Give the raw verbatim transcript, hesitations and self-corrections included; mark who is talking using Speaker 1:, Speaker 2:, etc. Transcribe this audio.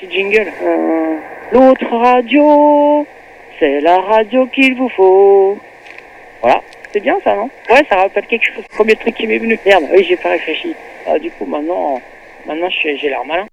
Speaker 1: petit jingle. Euh, L'autre radio, c'est la radio qu'il vous faut. Voilà, c'est bien ça, non? Ouais, ça rappelle quelque chose. Premier truc qui m'est venu. Merde, oui, j'ai pas réfléchi. Ah, du coup, maintenant, maintenant j'ai l'air malin.